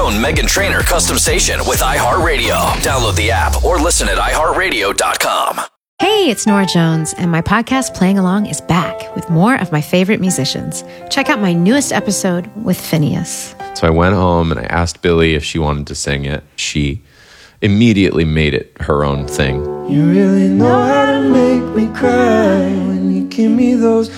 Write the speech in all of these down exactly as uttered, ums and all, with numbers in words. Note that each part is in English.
own Meghan Trainor custom station with iHeartRadio. Download the app or listen at i heart radio dot com. Hey, it's Nora Jones, and my podcast Playing Along is back with more of my favorite musicians. Check out my newest episode with Phineas. So I went home and I asked Billy if she wanted to sing it. She immediately made it her own thing. You really know how to make me cry when you give me those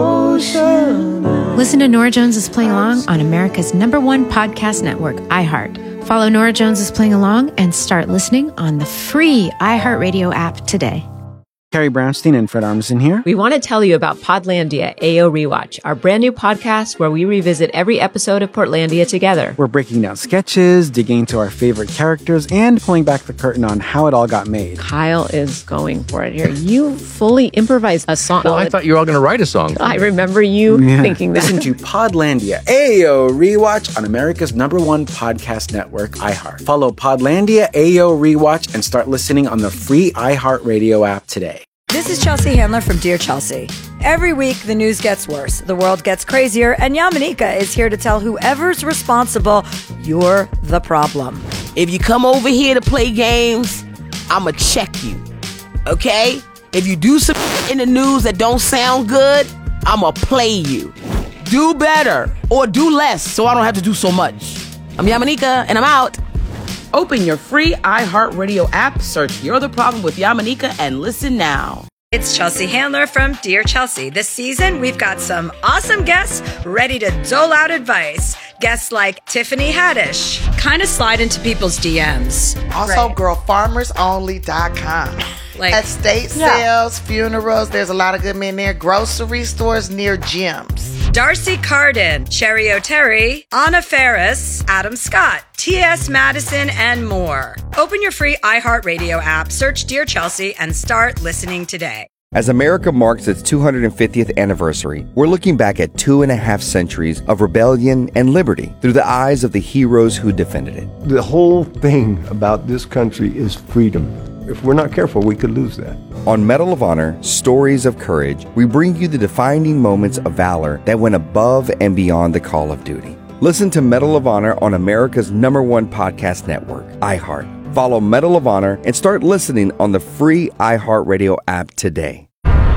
ocean eyes. Listen to Nora Jones is Playing Along on America's number one podcast network, iHeart. Follow Nora Jones is Playing Along and start listening on the free iHeartRadio app today. Carrie Brownstein and Fred Armisen here. We want to tell you about Podlandia A O Rewatch, our brand new podcast where we revisit every episode of Portlandia together. We're breaking down sketches, digging into our favorite characters, and pulling back the curtain on how it all got made. Kyle is going for it here. You fully improvised a song. Well, I thought you were all going to write a song. I remember you Yeah. thinking that. Listen to Podlandia A O Rewatch on America's number one podcast network, iHeart. Follow Podlandia A O Rewatch and start listening on the free iHeartRadio app today. This is Chelsea Handler from Dear Chelsea. Every week, the news gets worse, the world gets crazier, and Yamanika is here to tell whoever's responsible, you're the problem. If you come over here to play games, I'ma check you, okay? If you do some in the news that don't sound good, I'ma play you. Do better, or do less, so I don't have to do so much. I'm Yamanika, and I'm out. Open your free iHeartRadio app, search You're the Problem with Yamanika, and listen now. It's Chelsea Handler from Dear Chelsea. This season, we've got some awesome guests ready to dole out advice. Guests like Tiffany Haddish. Kind of slide into people's D Ms. Also, Right. girl farmers only dot com. Like, Estate yeah. sales, funerals, there's a lot of good men there. Grocery stores near gyms. Darcy Carden, Sherry O'Terry, Anna Ferris, Adam Scott, T S Madison, and more. Open your free iHeartRadio app, search Dear Chelsea, and start listening today. As America marks its two hundred fiftieth anniversary, we're looking back at two and a half centuries of rebellion and liberty through the eyes of the heroes who defended it. The whole thing about this country is freedom. If we're not careful, we could lose that. On Medal of Honor, Stories of Courage, we bring you the defining moments of valor that went above and beyond the call of duty. Listen to Medal of Honor on America's number one podcast network, iHeart. Follow Medal of Honor and start listening on the free iHeartRadio app today.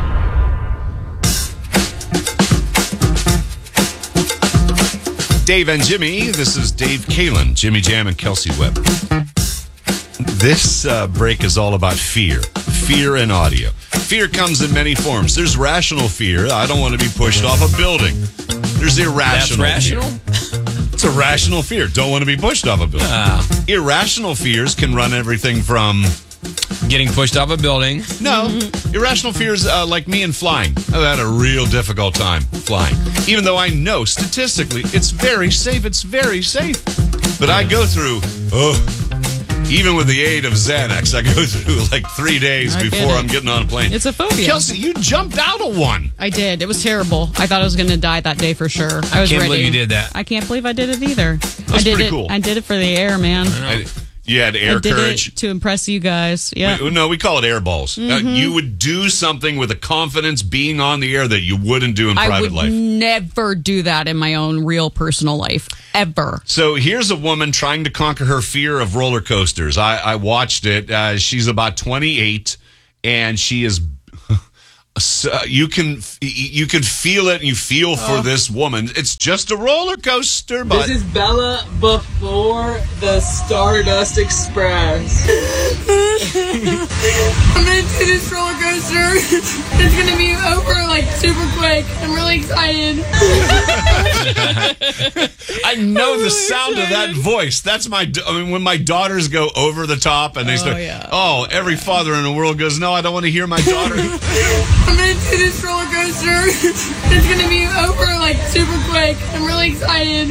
Dave and Jimmy, this is Dave Kalin, Jimmy Jam, and Kelsey Webb. This uh, break is all about fear. Fear in audio. Fear comes in many forms. There's rational fear. I don't want to be pushed off a building. There's irrational That's rational? fear. It's a rational fear. Don't want to be pushed off a building. Uh, Irrational fears can run everything from... Getting pushed off a building. No. Irrational fears uh, like me and flying. I've had a real difficult time flying. Even though I know statistically it's very safe. It's very safe. But I go through... oh. Even with the aid of Xanax, I go through like three days I before get it. I'm getting on a plane. It's a phobia. Kelsey, you jumped out of one. I did. It was terrible. I thought I was going to die that day for sure. I was can't ready. believe you did that. I can't believe I did it either. That's I did pretty it. cool. I did it for the air, man. I, you had air I did courage. it to impress you guys. Yeah. We, no, we call it air balls. Uh, Mhm. you would do something with a confidence being on the air that you wouldn't do in I private would life. never do that in my own real personal life. Ever. So here's a woman trying to conquer her fear of roller coasters. I, I watched it. Uh, she's about twenty-eight, and she is. So you can you can feel it, and you feel for Oh. this woman. It's just a roller coaster, but This is Bella before the Stardust Express. I'm gonna do this roller coaster. It's gonna be over like super quick. I'm really excited. I know the sound of that voice. That's my. I mean, when my daughters go over the top and they Oh, start. yeah. Oh, every father in the world goes, "No, I don't want to hear my daughter." I'm gonna do this roller coaster. It's gonna be over like super quick. I'm really excited.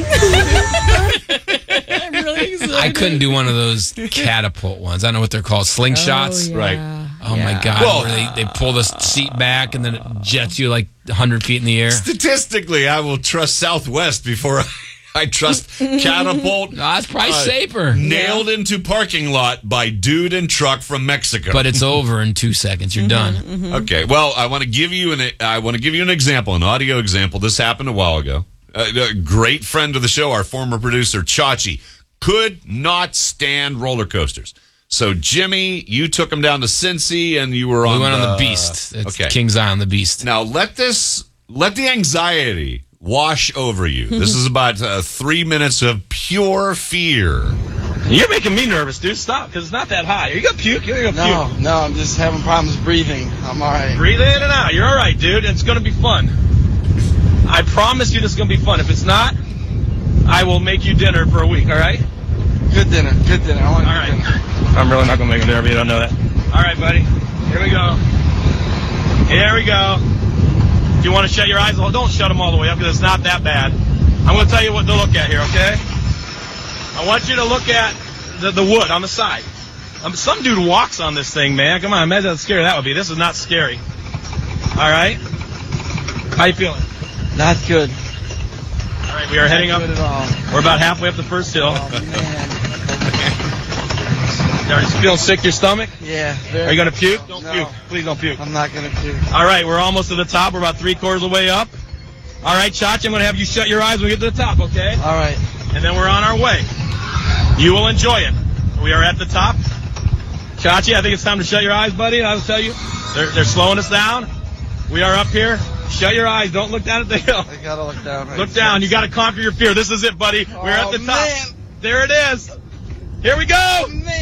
I'm really excited. I couldn't do one of those catapult ones. I don't know what they're called. Slingshots. Oh, yeah. Right. Oh, my Yeah. God. Well- where they, they pull the seat back and then it jets you like one hundred feet in the air. Statistically, I will trust Southwest before I, I trust catapult. No, that's probably safer. Nailed into parking lot by dude and truck from Mexico. But it's over in two seconds. You're done. Okay. Well, I want to give you an I want to give you an example, an audio example. This happened a while ago. A, a great friend of the show, our former producer Chachi, could not stand roller coasters. So, Jimmy, you took him down to Cincy, and you were We on went the, on the Beast. It's okay. King's Eye on the Beast. Now, let this, let the anxiety wash over you. This is about uh, three minutes of pure fear. You're making me nervous, dude. Stop, because it's not that high. Are you gonna puke? You're gonna No, puke. no, I'm just having problems breathing. I'm all right. Breathe in and out. You're all right, dude. It's gonna be fun. I promise you this is gonna be fun. If it's not, I will make you dinner for a week, all right? Good dinner, good dinner. I want all right. Dinner. I'm really not gonna make a dinner, but you don't know that. All right, buddy. Here we go. Here we go. If you want to shut your eyes, don't shut them all the way up because it's not that bad. I'm going to tell you what to look at here, okay? I want you to look at the, the wood on the side. Um, some dude walks on this thing, man. Come on, imagine how scary that would be. This is not scary. All right? How you feeling? Not good. All right, we are not heading up. Good at all. We're about halfway up the first hill. Oh, man. Are you feeling sick to your stomach? Yeah. Are you going to puke? Don't no, puke. Please don't puke. I'm not going to puke. All right, we're almost to the top. We're about three quarters of the way up. All right, Chachi, I'm going to have you shut your eyes when we get to the top, okay? All right. And then we're on our way. You will enjoy it. We are at the top. Chachi, I think it's time to shut your eyes, buddy. I'll tell you. They're, they're slowing us down. We are up here. Shut your eyes. Don't look down at the hill. I got to look down. Right Look down. You got to conquer your fear. This is it, buddy. Oh, we're at the top. Man. There it is. Here we go. Man.